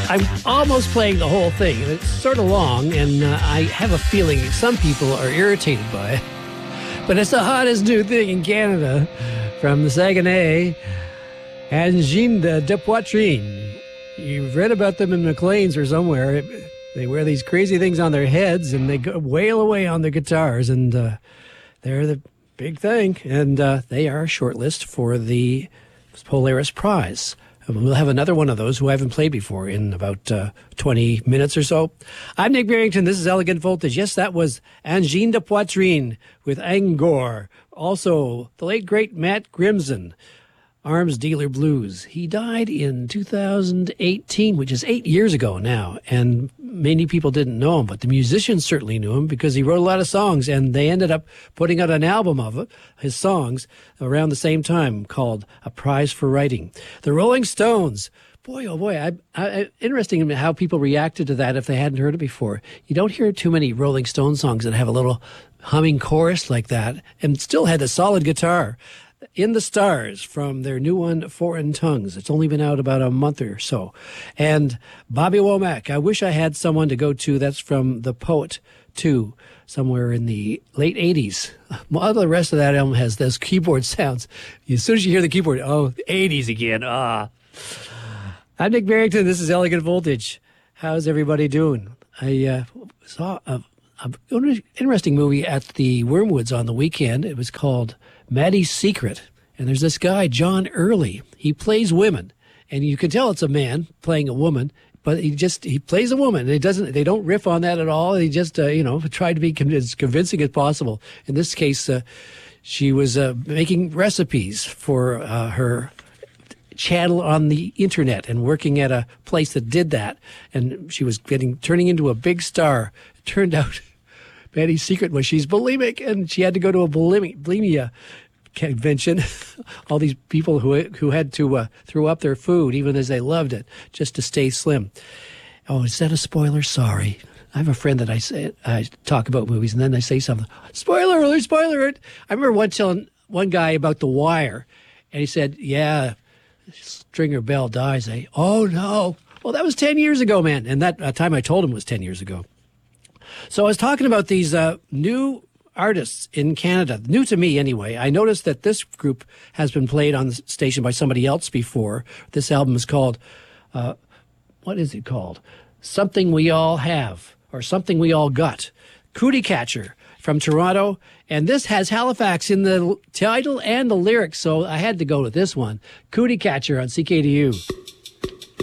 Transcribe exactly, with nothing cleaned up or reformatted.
I'm almost playing the whole thing. It's sort of long, and uh, I have a feeling some people are irritated by it. But it's the hottest new thing in Canada from the Saguenay, Angine de Poitrine. You've read about them in Maclean's or somewhere. They wear these crazy things on their heads, and they go wail away on their guitars, and uh, they're the big thing. And uh, they are a shortlist for the Polaris Prize. We'll have another one of those who I haven't played before in about uh, twenty minutes or so. I'm Nick Barrington. This is Elegant Voltage. Yes, that was Angine de Poitrine with Angor. Also, the late, great Matt Grimson, Arms Dealer Blues. He died in two thousand eighteen, which is eight years ago now, and many people didn't know him, but the musicians certainly knew him because he wrote a lot of songs, and they ended up putting out an album of it, his songs, around the same time called A Prize for Writing. The Rolling Stones. Boy, oh boy, I, I, interesting how people reacted to that if they hadn't heard it before. You don't hear too many Rolling Stones songs that have a little humming chorus like that, and still had a solid guitar. In the Stars from their new one, Foreign Tongues. It's only been out about a month or so. And Bobby Womack, I Wish I Had Someone to Go To. That's from The Poet, too, somewhere in the late eighties. All the rest of that album has those keyboard sounds. As soon as you hear the keyboard, oh, eighties again. Ah. I'm Nick Barrington. This is Elegant Voltage. How's everybody doing? I uh, saw a, a interesting movie at the Wormwoods on the weekend. It was called Maddie's Secret. And there's this guy, John Early. He plays women. And you can tell it's a man playing a woman, but he just, he plays a woman. And it doesn't, they don't riff on that at all. He just, uh, you know, tried to be con- as convincing as possible. In this case, uh, she was uh, making recipes for uh, her channel on the internet and working at a place that did that. And she was getting, turning into a big star. It turned out Maddie's secret was she's bulimic, and she had to go to a bulimic, bulimia convention. All these people who who had to uh, throw up their food, even as they loved it, just to stay slim. Oh, is that a spoiler? Sorry. I have a friend that I say I talk about movies, and then I say something. Spoiler alert! Spoiler alert! I remember once telling one guy about The Wire, and he said, "Yeah, Stringer Bell dies." Eh? Oh no! Well, that was ten years ago, man, and that uh, time I told him was ten years ago. So I was talking about these uh, new artists in Canada, new to me anyway. I noticed that this group has been played on the station by somebody else before. This album is called, uh, what is it called? Something We All Have, or Something We All Got. Cootie Catcher from Toronto. And this has Halifax in the title and the lyrics, so I had to go with this one. Cootie Catcher on C K D U.